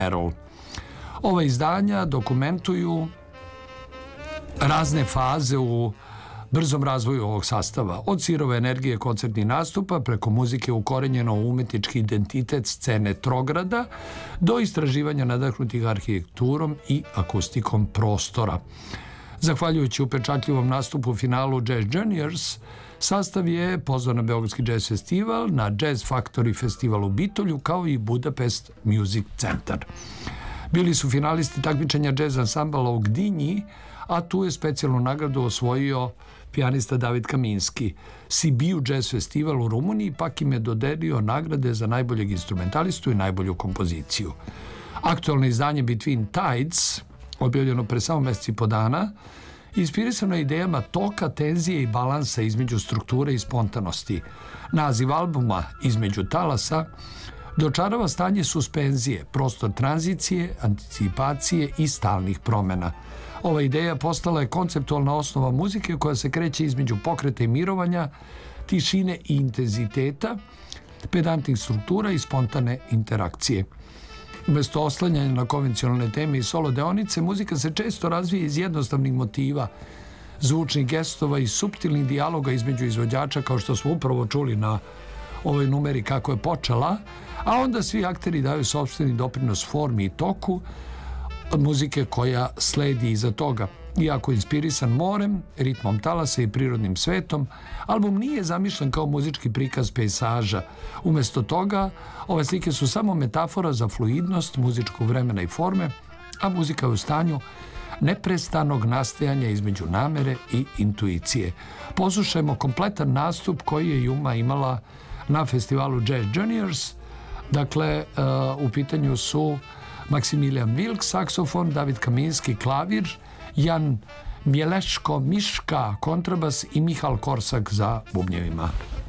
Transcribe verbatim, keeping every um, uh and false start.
Errol. Ova izdanja dokumentuju razne faze u brzom razvoju ovog sastava, od sirove energije koncertnih nastupa preko muzike ukorenjeno u umetnički identitet scene Trograda do istraživanja nadahnutih arhitekturom i akustikom prostora. Zahvaljujući upečatljivom nastupu u finalu Jazz Juniors, sastav je pozvao na Beogradski jazz festival, na Jazz Factory festival u Bitolju, kao i Budapest Music Center. Bili su finalisti takmičenja jazz ansambala u Gdinji, a tu je specijalnu nagradu osvojio pijanista David Kaminski. Sibiu Jazz Festival u Rumuniji pak im je dodelio nagrade za najboljeg instrumentalistu i najbolju kompoziciju. Aktualno izdanje Between Tides, objavljeno pre samo mesec i po dana, inspirisano je idejama toka, tenzije i balansa između strukture i spontanosti. Naziv albuma Između talasa dočarava stanje suspenzije, prostor tranzicije, anticipacije i stalnih promena. Ova ideja postala je konceptualna osnova muzike koja se kreće između pokreta i mirovanja, tišine i intenziteta, pedantnih struktura i spontane interakcije. Umesto oslanjanja na konvencionalne teme i solo deonice, muzika se često razvija iz jednostavnih motiva, zvučnih gestova i suptilnih dijaloga između izvođača, kao što smo upravo čuli na ovoj numeri kako je počela, a onda svi akteri daju sopstveni doprinos formi i toku muzike koja sledi iza toga. Iako inspirisan morem, ritmom talasa i prirodnim svetom, album nije zamišljen kao muzički prikaz pejsaža. Umesto toga, ove slike su samo metafora za fluidnost muzičkog vremena i forme, a muzika je u stanju neprestanog nastajanja između namere i intuicije. Poslušajmo kompletan nastup koji je Juma imala na festivalu Jazz Juniors. Dakle, u pitanju su Maksimilijan Vilk, saksofon, David Kaminski, klavir, Jan Mjeleško Miška, kontrabas i Mihal Korsak za bubnjevima.